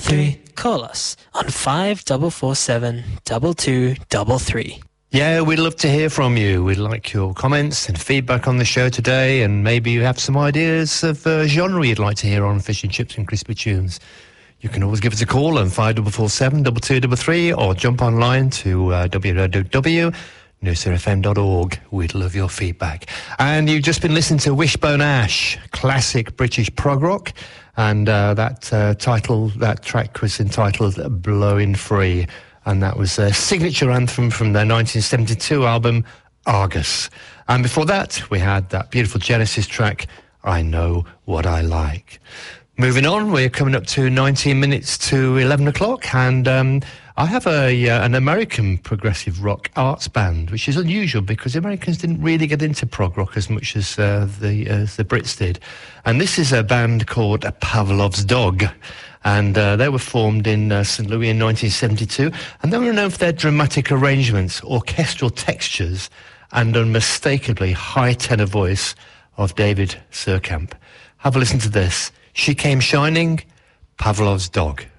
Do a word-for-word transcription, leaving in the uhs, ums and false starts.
three. Call us on five four four seven, two two three three. Yeah, we'd love to hear from you. We'd like your comments and feedback on the show today, and maybe you have some ideas of uh, genre you'd like to hear on Fish and Chips and Crispy Tunes. You can always give us a call on five four four seven, two two three three, or jump online to uh, w w w dot noosa f m dot org. We'd love your feedback. And you've just been listening to Wishbone Ash, classic British prog rock, and uh, that uh, title, that track was entitled Blowing Free, and that was a signature anthem from their nineteen seventy-two album Argus. And before that, we had that beautiful Genesis track, I Know What I Like. Moving on, we're coming up to nineteen minutes to eleven o'clock, and um, I have a uh, an American progressive rock arts band, which is unusual because the Americans didn't really get into prog rock as much as uh, the as the Brits did. And this is a band called Pavlov's Dog, and uh, they were formed in uh, Saint Louis in nineteen seventy-two, and they were known for their dramatic arrangements, orchestral textures, and unmistakably high tenor voice of David Surkamp. Have a listen to this. She Came Shining, Pavlov's Dog.